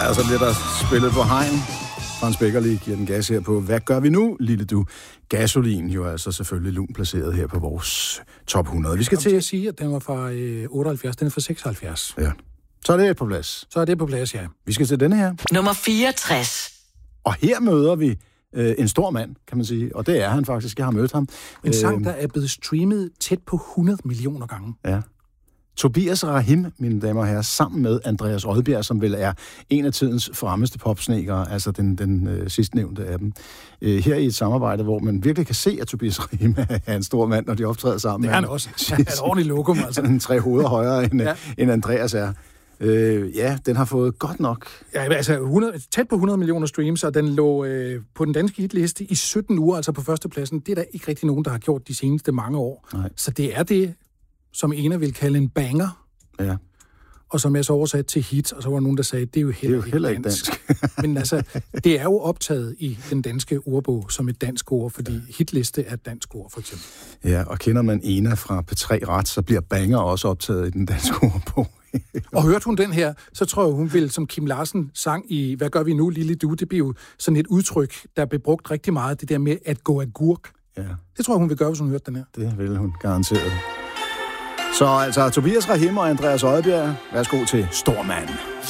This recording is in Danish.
Ja, så bliver der spillet på hegn. Frans Beckerli giver den gas her på Hvad gør vi nu, lille du? Gasolin jo altså selvfølgelig lunt placeret her på vores top 100. Vi skal til at sige, at den var fra 78, den er fra 76. Ja. Så er det på plads. Så er det på plads, ja. Vi skal til denne her. Nummer 64. Og her møder vi en stor mand, kan man sige. Og det er han faktisk. Jeg har mødt ham. En sang, der er blevet streamet tæt på 100 millioner gange. Ja. Tobias Rahim, mine damer og herrer, sammen med Andreas Odbjerg, som vel er en af tidens fremmeste popsnekere, altså den sidstnævnte af dem. Her i et samarbejde, hvor man virkelig kan se, at Tobias Rahim er en stor mand, når de optræder sammen. Det er han også. Ja, et ordentligt lokum, altså. Han er 3 hoveder højere, end Andreas er. Ja, den har fået godt nok. Ja, altså tæt på 100 millioner streams, og den lå på den danske hitliste i 17 uger, altså på førstepladsen. Det er der ikke rigtig nogen, der har gjort de seneste mange år. Nej. Så det er det, som Ena vil kalde en banger. Ja. Og som jeg så oversat til hit, og så var der nogen, der sagde, det er jo heller ikke dansk. Men altså, det er jo optaget i den danske ordbog som et dansk ord, fordi hitliste er et dansk ord, for eksempel. Ja, og kender man Ena fra P3 Ret, så bliver banger også optaget i den danske ordbog. Og hørte hun den her, så tror jeg, hun vil, som Kim Larsen sang i Hvad gør vi nu, lille du? Det bliver jo sådan et udtryk, der blev brugt rigtig meget, det der med at gå agurk. Ja. Det tror jeg, hun vil gøre, hvis hun hørte den her. Det vil hun garanteret. Så altså Tobias Rahim og Andreas Odbjerg, værsgo til Stormand.